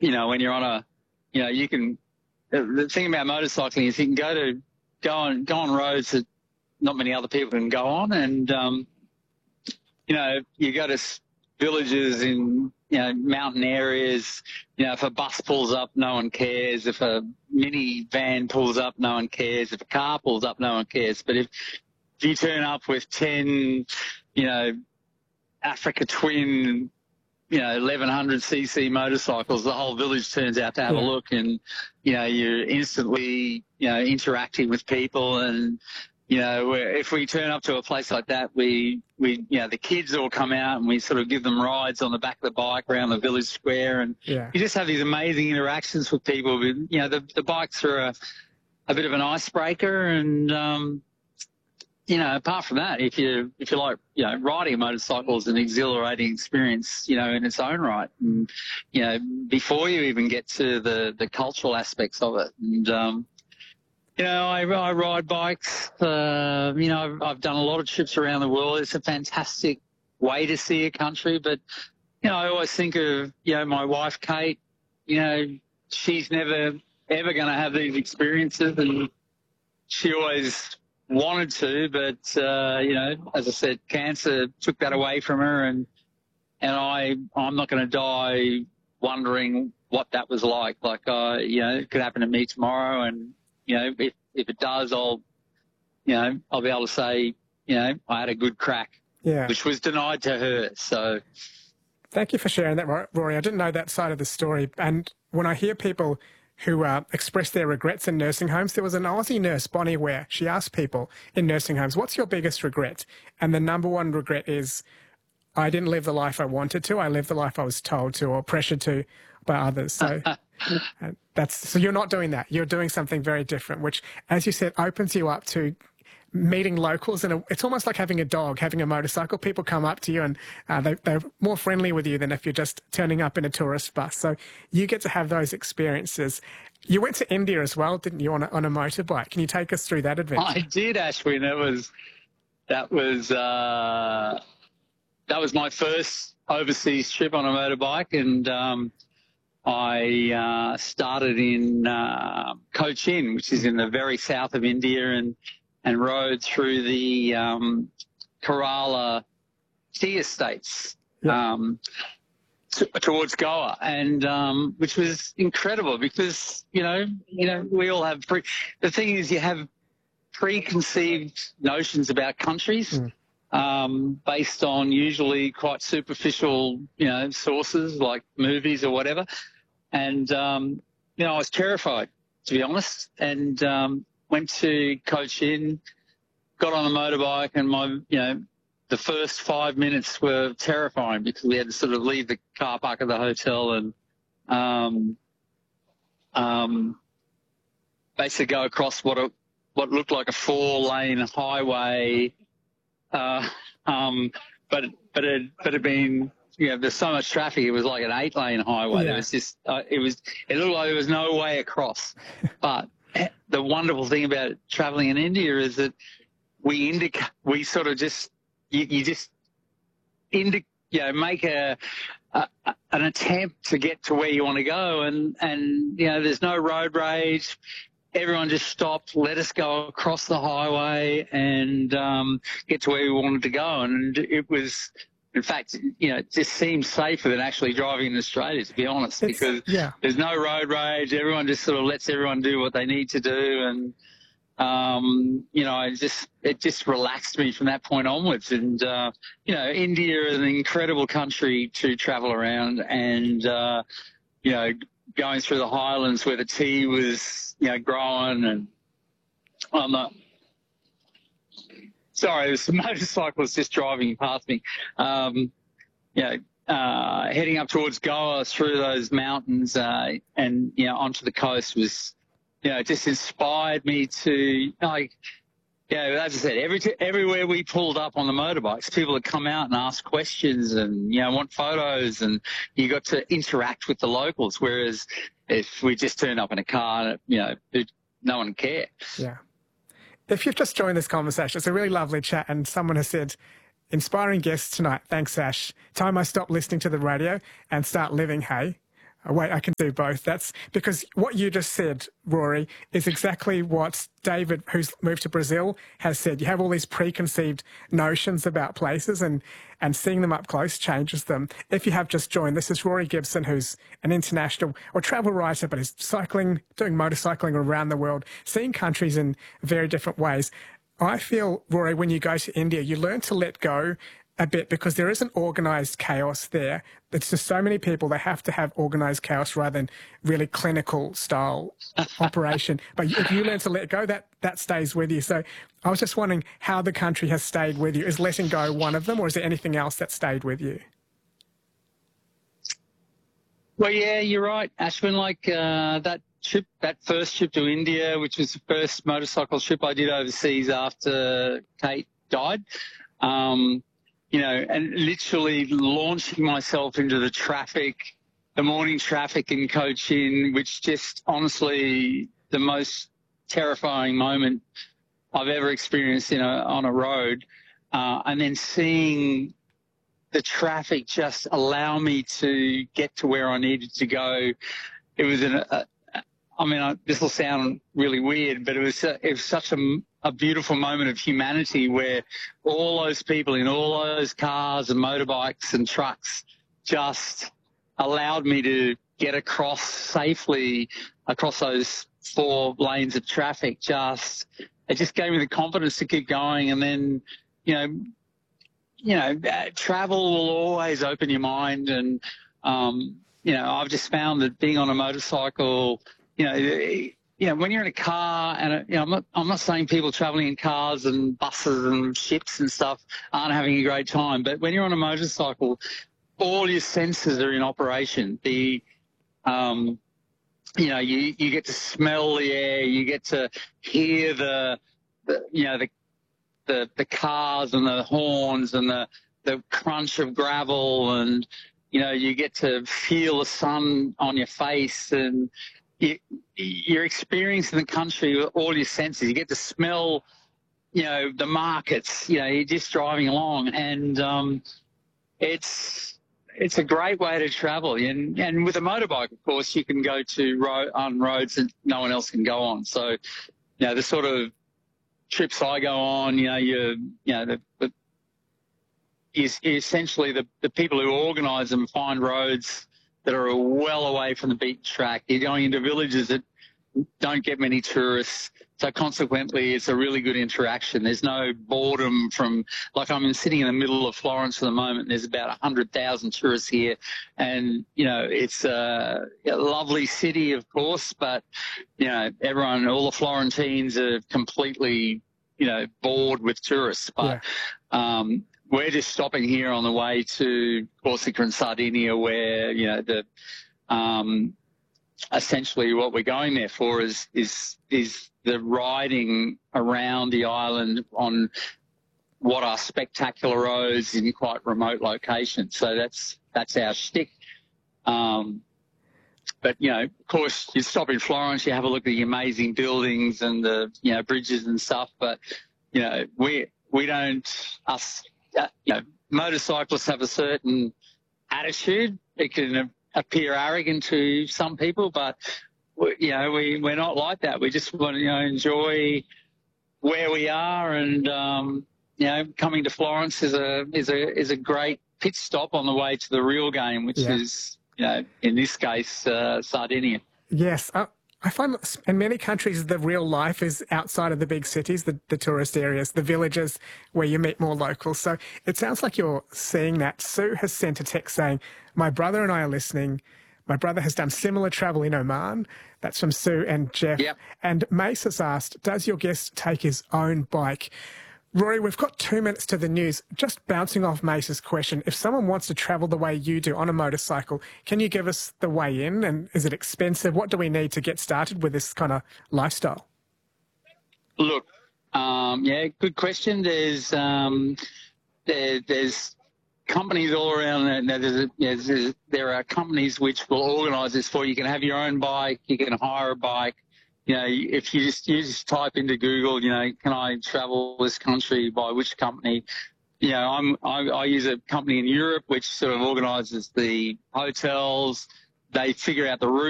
when you're on a, you can, the thing about motorcycling is you can go on roads that not many other people can go on. And, you go to villages in, mountain areas. If a bus pulls up, no one cares. If a minivan pulls up, no one cares. If a car pulls up, no one cares. But if you turn up with 10, Africa Twin, 1100cc motorcycles, the whole village turns out to have a look, and, you're instantly, interacting with people. And, if we turn up to a place like that, we the kids all come out and we sort of give them rides on the back of the bike around the village square, and you just have these amazing interactions with people. The bikes are a bit of an icebreaker, and apart from that, if you like, riding a motorcycle is an exhilarating experience, in its own right. And, before you even get to the cultural aspects of it. And, I ride bikes. I've done a lot of trips around the world. It's a fantastic way to see a country. But, I always think of, my wife, Kate, she's never, ever going to have these experiences. And she always wanted to, but, as I said, cancer took that away from her. And I'm not going to die wondering what that was like. Like, it could happen to me tomorrow. And, if it does, I'll be able to say, I had a good crack, which was denied to her. So thank you for sharing that, Rory. I didn't know that side of the story. And when I hear people who express their regrets in nursing homes, there was an Aussie nurse, Bonnie Ware. She asked people in nursing homes, what's your biggest regret? And the number one regret is, I didn't live the life I wanted to. I lived the life I was told to or pressured to by others. So so you're not doing that. You're doing something very different, which, as you said, opens you up to meeting locals. And it's almost like having a dog, having a motorcycle. People come up to you and they're more friendly with you than if you're just turning up in a tourist bus. So you get to have those experiences. You went to India as well, didn't you, on a motorbike? Can you take us through that adventure? I did, Ashwin. That was my first overseas trip on a motorbike, and I started in Cochin, which is in the very south of India, and rode through the Kerala tea estates towards Goa, and which was incredible because we all have the thing is you have preconceived notions about countries. Based on usually quite superficial, sources like movies or whatever. And, I was terrified, to be honest, and went to Cochin, got on a motorbike, and the first 5 minutes were terrifying because we had to sort of leave the car park of the hotel and basically go across what looked like a 4-lane highway. But it had been, there's so much traffic. It was like an 8-lane highway. There was just, it looked like there was no way across. But the wonderful thing about traveling in India is that we sort of just, make an attempt to get to where you want to go. And there's no road rage. Everyone just stopped, let us go across the highway and get to where we wanted to go. And it was, in fact, it just seems safer than actually driving in Australia, to be honest, because there's no road rage. Everyone just sort of lets everyone do what they need to do. And, it just relaxed me from that point onwards. And, India is an incredible country to travel around and, going through the highlands where the tea was, growing, and there's some motorcyclists just driving past me. Heading up towards Goa through those mountains, and onto the coast was, just inspired me to as I said, everywhere we pulled up on the motorbikes, people would come out and ask questions and, want photos, and you got to interact with the locals. Whereas if we just turned up in a car, no one would care. Yeah. If you've just joined this conversation, it's a really lovely chat, and someone has said, inspiring guests tonight. Thanks, Ash. Time I stop listening to the radio and start living, hey? Oh, wait, I can do both. That's because what you just said, Rory, is exactly what David, who's moved to Brazil, has said. You have all these preconceived notions about places, and seeing them up close changes them. If you have just joined, this is Rory Gibson, who's an international or travel writer, but is cycling, doing motorcycling around the world, seeing countries in very different ways. I feel, Rory, when you go to India, you learn to let go a bit because there isn't organised chaos there. It's just so many people, they have to have organised chaos rather than really clinical style operation. But if you learn to let go, that stays with you. So I was just wondering how the country has stayed with you. Is letting go one of them, or is there anything else that stayed with you? Well, yeah, you're right, Ashwin. Like that first trip to India, which was the first motorcycle trip I did overseas after Kate died, and literally launching myself into the traffic, the morning traffic in Cochin, which just honestly the most terrifying moment I've ever experienced on a road, and then seeing the traffic just allow me to get to where I needed to go. It was this will sound really weird, but it was such a beautiful moment of humanity where all those people in all those cars and motorbikes and trucks just allowed me to get across safely across those 4 lanes of traffic. It just gave me the confidence to keep going. And then, travel will always open your mind. And, I've just found that being on a motorcycle, when you're in a car, and I'm not saying people traveling in cars and buses and ships and stuff aren't having a great time, but when you're on a motorcycle, all your senses are in operation. You get to smell the air, you get to hear the cars and the horns and the crunch of gravel, and you get to feel the sun on your face, and you're experiencing the country with all your senses. You get to smell, the markets. You're just driving along, and it's a great way to travel. And with a motorbike, of course, you can go on roads that no one else can go on. So, the sort of trips I go on, essentially the people who organise them find roads that are well away from the beaten track. You're going into villages that don't get many tourists. So consequently, it's a really good interaction. There's no boredom from, like I'm sitting in the middle of Florence at the moment. There's about 100,000 tourists here. And, it's a lovely city, of course, but, everyone, all the Florentines are completely, bored with tourists. But, we're just stopping here on the way to Corsica and Sardinia, where essentially what we're going there for is the riding around the island on what are spectacular roads in quite remote locations. So that's our shtick. But of course, you stop in Florence, you have a look at the amazing buildings and the bridges and stuff. But we don't motorcyclists have a certain attitude. It can appear arrogant to some people, but we're not like that. We just want to enjoy where we are, and coming to Florence is a great pit stop on the way to the real game, which is in this case Sardinia. Yes. I find in many countries the real life is outside of the big cities, the tourist areas, the villages where you meet more locals. So it sounds like you're seeing that. Sue has sent a text saying, my brother and I are listening. My brother has done similar travel in Oman. That's from Sue and Jeff. Yep. And Mace has asked, does your guest take his own bike? Rory, we've got 2 minutes to the news. Just bouncing off Mace's question, if someone wants to travel the way you do on a motorcycle, can you give us the way in? And is it expensive? What do we need to get started with this kind of lifestyle? Look, good question. There's companies all around. There are companies which will organise this for you. You can have your own bike. You can hire a bike. If you just type into Google, can I travel this country by which company? I use a company in Europe which sort of organises the hotels, they figure out the route